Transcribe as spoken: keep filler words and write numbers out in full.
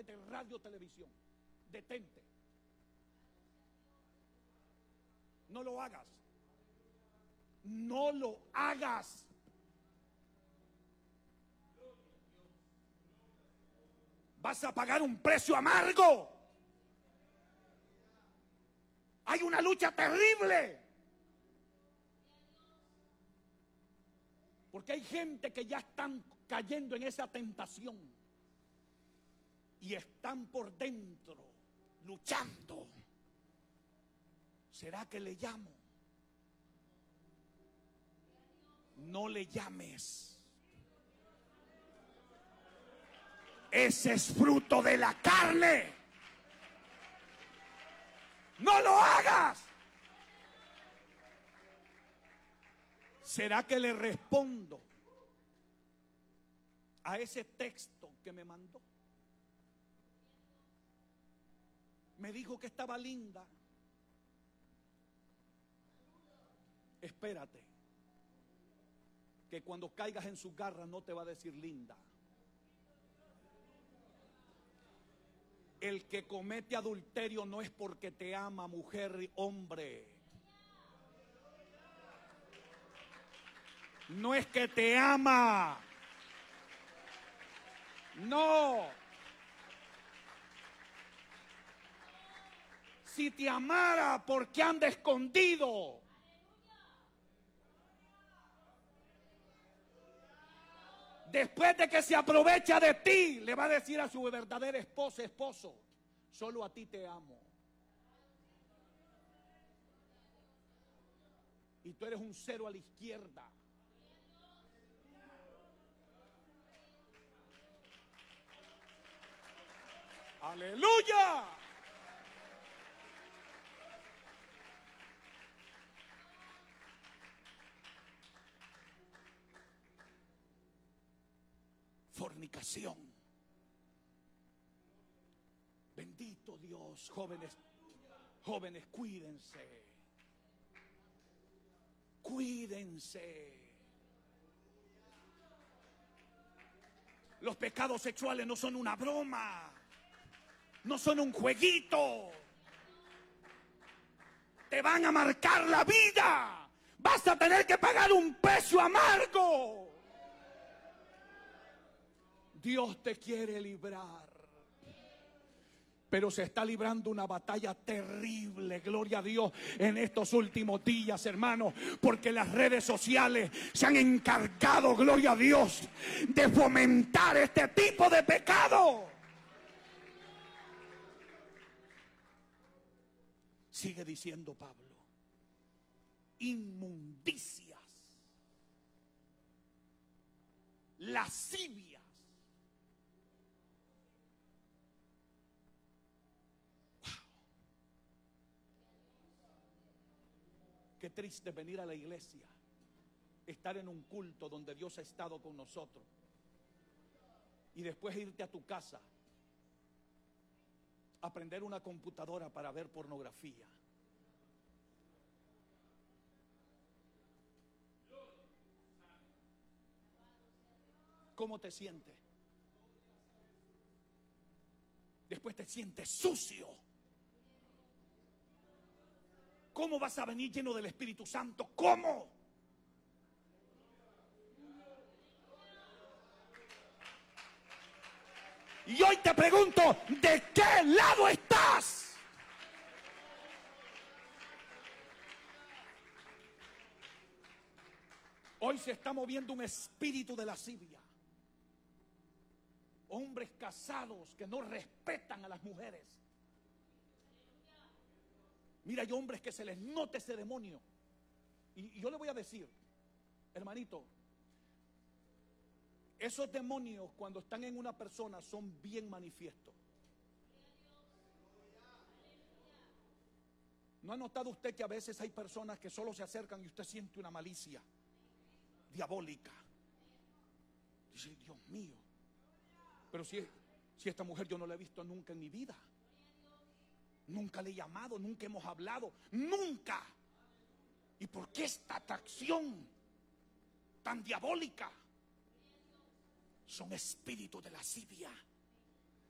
través de radio, televisión. Detente. No lo hagas. No lo hagas. Vas a pagar un precio amargo. Hay una lucha terrible. Porque hay gente que ya están cayendo en esa tentación. Y están por dentro luchando. ¿Será que le llamo? No le llames. Ese es fruto de la carne. No lo hagas. ¿Será que le respondo a ese texto que me mandó? Me dijo que estaba linda. Espérate, que cuando caigas en sus garras no te va a decir linda. El que comete adulterio no es porque te ama, mujer y hombre. No es que te ama. No. Si te amara, ¿por qué anda escondido? Después de que se aprovecha de ti, le va a decir a su verdadera esposa, esposo, solo a ti te amo. Y tú eres un cero a la izquierda. ¡Aleluya! Fornicación. Bendito Dios, jóvenes, jóvenes, cuídense. Cuídense. Los pecados sexuales no son una broma. No son un jueguito. Te van a marcar la vida. Vas a tener que pagar un precio amargo. Dios te quiere librar. Pero se está librando una batalla terrible, gloria a Dios, en estos últimos días, hermanos, porque las redes sociales se han encargado, gloria a Dios, de fomentar este tipo de pecado. Sigue diciendo Pablo, inmundicias, lascivias. Qué triste venir a la iglesia, estar en un culto donde Dios ha estado con nosotros y después irte a tu casa a prender una computadora para ver pornografía. ¿Cómo te sientes? Después te sientes sucio. ¿Cómo vas a venir lleno del Espíritu Santo? ¿Cómo? Y hoy te pregunto, ¿de qué lado estás? Hoy se está moviendo un espíritu de lascivia. Hombres casados que no respetan a las mujeres. Mira, hay hombres que se les nota ese demonio. Y, y yo le voy a decir, hermanito, esos demonios cuando están en una persona son bien manifiestos. ¿No ha notado usted que a veces hay personas que solo se acercan y usted siente una malicia diabólica? Dice, Dios mío, pero si, si esta mujer yo no la he visto nunca en mi vida. Nunca le he llamado, nunca hemos hablado, nunca. ¿Y por qué esta atracción tan diabólica? Son espíritus de lascivia.